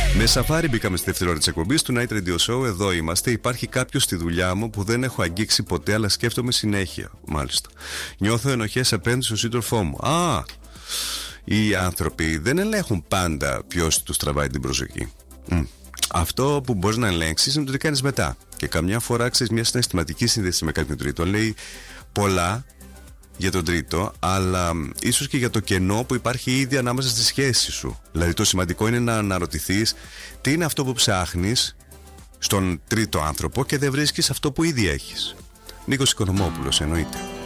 Με σαφάρι μπήκαμε στη δεύτερη ώρα της εκπομπής του Night Radio Show. Εδώ είμαστε. Υπάρχει κάποιος στη δουλειά μου που δεν έχω αγγίξει ποτέ, αλλά σκέφτομαι συνέχεια. Μάλιστα. Νιώθω ενοχές απέναντι στον σύντροφό μου. Οι άνθρωποι δεν ελέγχουν πάντα ποιος τους τραβάει την προσοχή. Αυτό που μπορείς να ελέγξεις είναι το τι κάνεις μετά. Και καμιά φορά ξέρεις, μια συναισθηματική σύνδεση με κάποιον τρίτο λέει πολλά για τον τρίτο, αλλά ίσως και για το κενό που υπάρχει ήδη ανάμεσα στη σχέση σου. Δηλαδή το σημαντικό είναι να αναρωτηθείς τι είναι αυτό που ψάχνεις στον τρίτο άνθρωπο και δεν βρίσκεις αυτό που ήδη έχεις. Νίκος Οικονομόπουλος, εννοείται.